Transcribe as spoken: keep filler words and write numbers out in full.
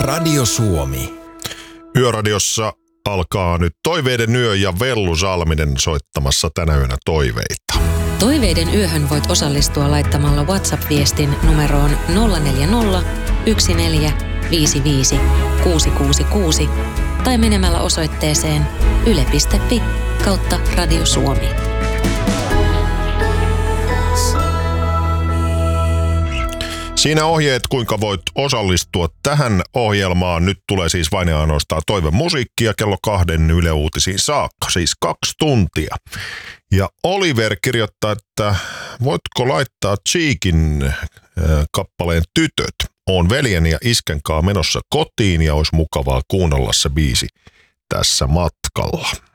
Radio Suomi. Yöradiossa alkaa nyt Toiveiden yö ja Vellu Salminen soittamassa tänä yönä toiveita. Toiveiden yöhön voit osallistua laittamalla WhatsApp-viestin numeroon nolla neljä nolla, yksi neljä, viisi viisi, kuusi kuusi kuusi tai menemällä osoitteeseen yle piste fi kautta Radio Suomi. Siinä ohjeet, kuinka voit osallistua tähän ohjelmaan. Nyt tulee siis vain ja ainoastaan toivemusiikkia kello kahden Yle Uutisiin saakka, siis kaksi tuntia. Ja Oliver kirjoittaa, että voitko laittaa Cheekin äh, kappaleen Tytöt? Oon veljen ja isken kaa menossa kotiin ja olisi mukavaa kuunnella se biisi tässä matkalla.